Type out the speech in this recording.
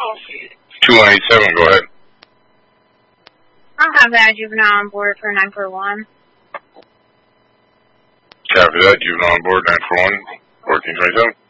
2187, go ahead. I'll have that juvenile on board for 941. Copy that, juvenile on board, 941, 1427.